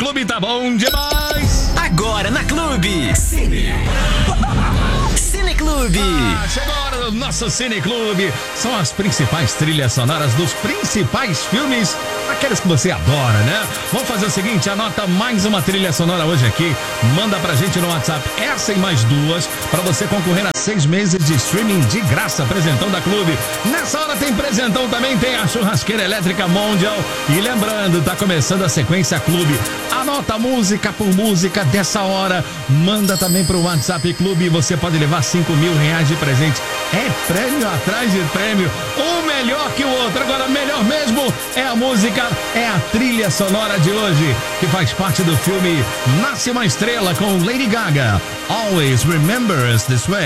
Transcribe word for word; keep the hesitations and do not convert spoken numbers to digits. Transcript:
Clube tá bom demais. Agora na Clube. Cine. Cine Clube. Ah, chegou a hora do nosso Cine Clube. São as principais trilhas sonoras dos principais filmes, aqueles que você adora, né? Vamos fazer o seguinte, anota mais uma trilha sonora hoje aqui, manda pra gente no WhatsApp essa e mais duas, pra você concorrer a seis meses de streaming de graça, presentão da Clube. Nessa hora tem presentão também, tem a churrasqueira elétrica Mondial. E lembrando, tá começando a sequência Clube. Anota música por música dessa hora, manda também pro WhatsApp Clube e você pode levar cinco mil reais de presente. É prêmio atrás de prêmio, um melhor que o outro. Agora, melhor mesmo é a música, é a trilha sonora de hoje, que faz parte do filme Nasce uma Estrela com Lady Gaga. Always Remember Us This Way.